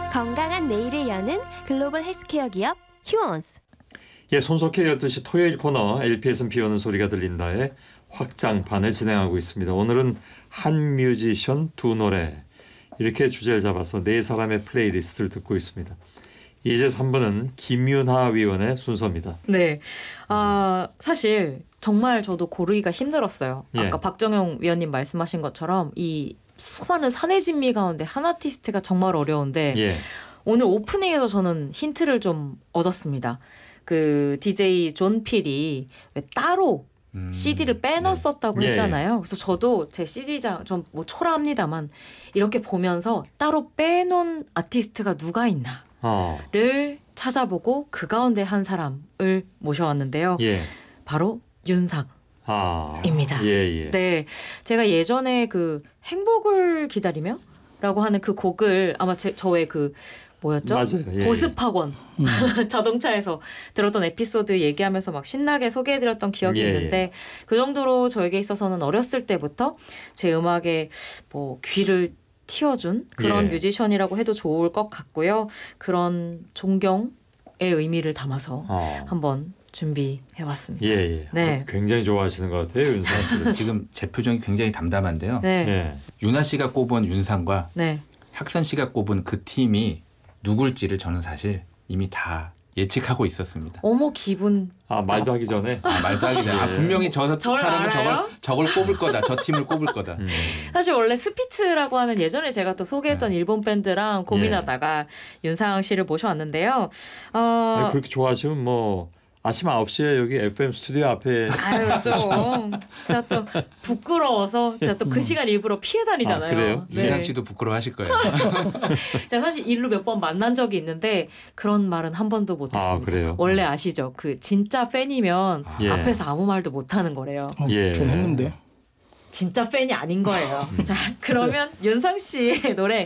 건강한 내일을 여는 글로벌 헬스케어 기업 휴원스. 예, 손석희 12시 토요일 코너 LPS는 비오는 소리가 들린다의 확장판을 진행하고 있습니다. 오늘은 한 뮤지션 두 노래 이렇게 주제를 잡아서 네 사람의 플레이리스트를 듣고 있습니다. 이제 3부는 김윤하 위원의 순서입니다. 네, 사실 정말 저도 고르기가 힘들었어요. 예. 아까 박정영 위원님 말씀하신 것처럼 이 수많은 산해진미 가운데 한 아티스트가 정말 어려운데 예. 오늘 오프닝에서 저는 힌트를 좀 얻었습니다. 그 DJ 존 필이 왜 따로 CD를 빼놨었다고 네. 했잖아요. 그래서 저도 제 CD장 좀 뭐 초라합니다만 이렇게 보면서 따로 빼놓은 아티스트가 누가 있나를 찾아보고 그 가운데 한 사람을 모셔왔는데요. 예. 바로 윤상입니다. 예. 네, 제가 예전에 그 행복을 기다리며라고 하는 그 곡을 아마 저의 그 뭐였죠? 맞아요. 예. 보습학원 자동차에서 들었던 에피소드 얘기하면서 막 신나게 소개해드렸던 기억이 있는데 그 정도로 저에게 있어서는 어렸을 때부터 제 음악에 뭐 귀를 틔워준 그런 뮤지션이라고 해도 좋을 것 같고요. 그런 존경의 의미를 담아서 한번 준비해왔습니다. 예. 네. 굉장히 좋아하시는 것 같아요, 윤상 씨. 지금 제 표정이 굉장히 담담한데요. 네. 예. 윤하 씨가 꼽은 윤상과 네. 학선 씨가 꼽은 그 팀이 누굴지를 저는 사실 이미 다 예측하고 있었습니다. 어머 기분. 말도 하기 전에. 말도 하기 전에. 분명히 저 사람은 알아요? 저걸 꼽을 거다. 저 팀을 꼽을 거다. 사실 원래 스피츠라고 하는 예전에 제가 또 소개했던 일본 밴드랑 고민하다가 윤상 씨를 모셔왔는데요. 그렇게 좋아하시면 뭐 아침 9시에 여기 FM 스튜디오 앞에 제가 좀 부끄러워서 제가 또 그 시간 일부러 피해 다니잖아요. 그래요? 네. 윤상 씨도 부끄러워하실 거예요. 제가 사실 일로 몇 번 만난 적이 있는데 그런 말은 한 번도 못했습니다. 그래요? 원래 아시죠? 그 진짜 팬이면 앞에서 아무 말도 못하는 거래요. 전 했는데. 진짜 팬이 아닌 거예요. 자, 그러면 윤상 씨의 노래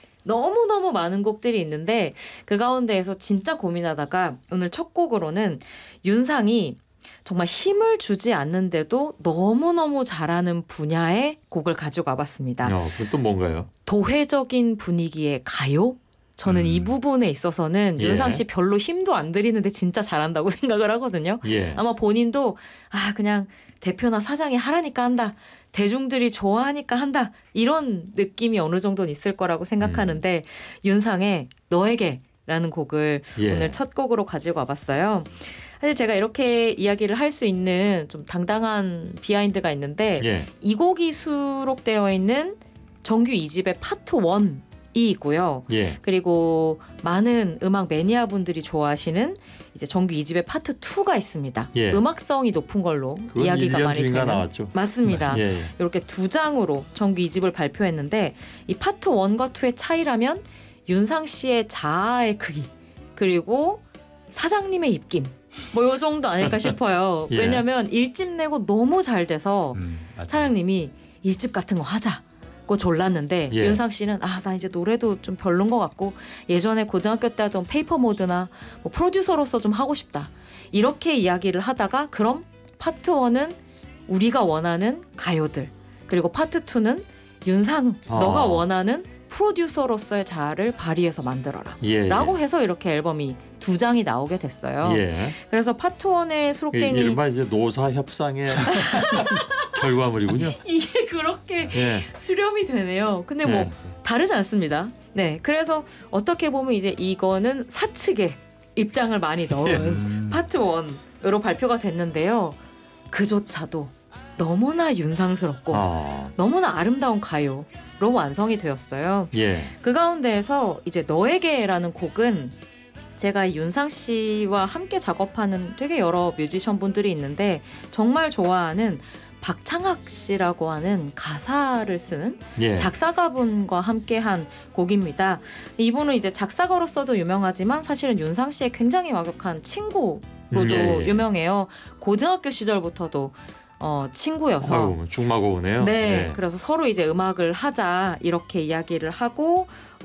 너무너무 많은 곡들이 있는데 그 가운데에서 진짜 고민하다가 오늘 첫 곡으로는 윤상이 정말 힘을 주지 않는데도 너무너무 잘하는 분야의 곡을 가지고 와봤습니다. 그건 뭔가요? 도회적인 분위기의 가요? 저는 이 부분에 있어서는 윤상 씨 별로 힘도 안 들이는데 진짜 잘한다고 생각을 하거든요. 아마 본인도 그냥 대표나 사장이 하라니까 한다. 대중들이 좋아하니까 한다. 이런 느낌이 어느 정도는 있을 거라고 생각하는데 윤상의 너에게라는 곡을 오늘 첫 곡으로 가지고 와봤어요. 사실 제가 이렇게 이야기를 할 수 있는 좀 당당한 비하인드가 있는데 이 곡이 수록되어 있는 정규 2집의 파트 1이 있고요. 그리고 많은 음악 매니아 분들이 좋아하시는 이제 정규 2집의 파트 2가 있습니다. 음악성이 높은 걸로 이야기가 많이 되는. 나왔죠. 맞습니다. 이렇게 두 장으로 정규 2집을 발표했는데 이 파트 1과 2의 차이라면 윤상 씨의 자아의 크기 그리고 사장님의 입김 뭐 요 정도 아닐까 싶어요. 왜냐하면 1집 내고 너무 잘 돼서 사장님이 1집 같은 거 하자. 졸랐는데 윤상 씨는 나 이제 노래도 좀 별론 것 같고 예전에 고등학교 때 하던 페이퍼 모드나 뭐 프로듀서로서 좀 하고 싶다 이렇게 이야기를 하다가 그럼 파트 1은 우리가 원하는 가요들 그리고 파트 2는 윤상 너가 원하는 프로듀서로서의 자아를 발휘해서 만들어라 라고 해서 이렇게 앨범이 두 장이 나오게 됐어요. 그래서 파트 1에 수록된 이른바 이제 노사 협상의 결과물이군요. 이게 그렇게 수렴이 되네요. 근데 뭐 다르지 않습니다. 네, 그래서 어떻게 보면 이제 이거는 사측의 입장을 많이 넣은 파트 1으로 발표가 됐는데요. 그조차도 너무나 윤상스럽고 너무나 아름다운 가요로 완성이 되었어요. 그 가운데에서 이제 너에게라는 곡은 제가 윤상 씨와 함께 작업하는 되게 여러 뮤지션 분들이 있는데 정말 좋아하는 박창학 씨라고 하는 가사를 쓰는 작사가분과 함께한 곡입니다. 이분은 이제 작사가로서도 유명하지만 사실은 윤상 씨의 굉장히 완벽한 친구로도 유명해요. 고등학교 시절부터도 친구여서 중마고우네요. 네, 그래서 서로 이제 음악을 하자 이렇게 이야기를 하고